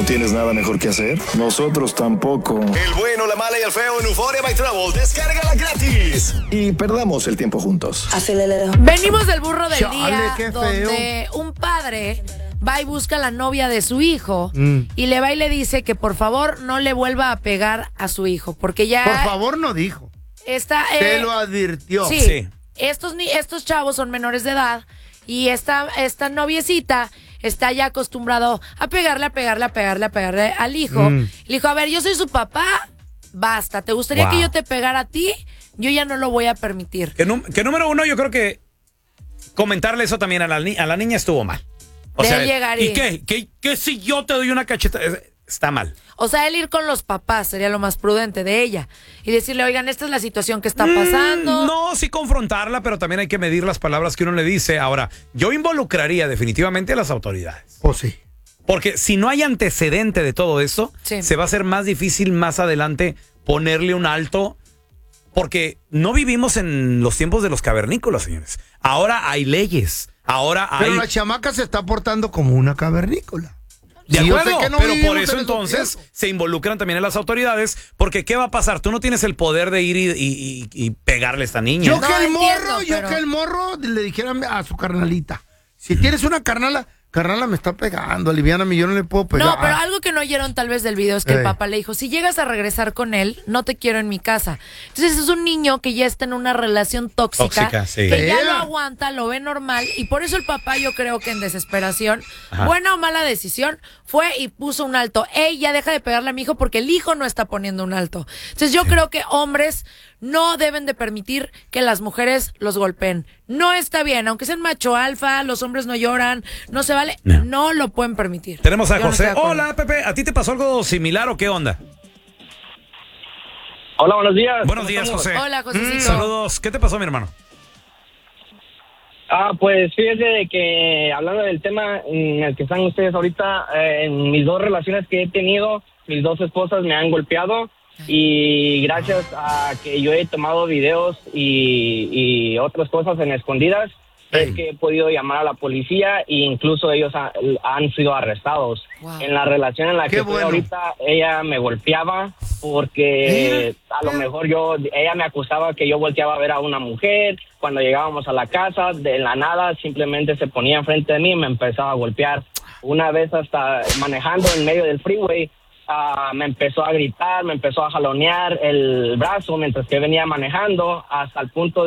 tienes nada mejor que hacer? Nosotros tampoco. El bueno, la mala y el feo en Euphoria by Travel. Descárgala gratis. Y perdamos el tiempo juntos. Venimos del burro del Chale, día, qué donde un padre va y busca a la novia de su hijo y le va y le dice que por favor no le vuelva a pegar a su hijo, porque ya... Por favor, no dijo. Se lo advirtió. Sí. Estos chavos son menores de edad y esta noviecita está ya acostumbrado a pegarle al hijo. Le dijo, a ver, yo soy su papá, basta. ¿Te gustaría que yo te pegara a ti? Yo ya no lo voy a permitir. Que número uno, yo creo que comentarle eso también a la niña estuvo mal. O sea, llegar ¿y qué? ¿Qué si yo te doy una cacheta? Está mal. O sea, él ir con los papás sería lo más prudente de ella. Y decirle, oigan, esta es la situación que está pasando. No, sí confrontarla, pero también hay que medir las palabras que uno le dice. Ahora, yo involucraría definitivamente a las autoridades. Pues sí. Porque si no hay antecedente de todo esto, Sí. se va a hacer más difícil más adelante ponerle un alto. Porque no vivimos en los tiempos de los cavernícolas, señores. Ahora hay leyes. Pero la chamaca se está portando como una cavernícola. De Sí, yo acuerdo, sé que no pero vivimos por eso en esos entonces tiempos. se involucran también en las autoridades, porque ¿qué va a pasar? Tú no tienes el poder de ir y pegarle a esta niña. Yo No, que entiendo, el morro le dijera a su carnalita, si tienes una carnala me está pegando, aliviáname, yo no le puedo pegar. No, pero algo que no oyeron tal vez del video es que el Ey. papá le dijo, si llegas a regresar con él, no te quiero en mi casa. Entonces es un niño que ya está en una relación tóxica, sí. que ya Fea. lo aguanta, lo ve normal, y por eso el papá, yo creo que en desesperación, Ajá. buena o mala decisión, fue y puso un alto. Ey, ya deja de pegarle a mi hijo porque el hijo no está poniendo un alto. Entonces yo creo que hombres no deben de permitir que las mujeres los golpeen. No está bien, aunque sean macho alfa, los hombres no lloran, no se vale, no lo pueden permitir. Tenemos a Yo no José. estoy de acuerdo. Hola, Pepe, ¿a ti te pasó algo similar o qué onda? Hola, buenos días. Buenos ¿Cómo días, estamos? José. Hola, Josecito. Saludos. ¿Qué te pasó, mi hermano? Pues fíjese de que hablando del tema en el que están ustedes ahorita, en mis dos relaciones que he tenido, mis dos esposas me han golpeado y gracias a que yo he tomado videos y otras cosas en escondidas, es que he podido llamar a la policía e incluso ellos han sido arrestados. Wow. En la relación en la que Qué estoy bueno. ahorita, ella me golpeaba porque a lo mejor ella me acusaba que yo volteaba a ver a una mujer. Cuando llegábamos a la casa, de la nada, simplemente se ponía enfrente de mí y me empezaba a golpear. Una vez hasta manejando en medio del freeway, me empezó a gritar, me empezó a jalonear el brazo mientras que venía manejando, hasta el punto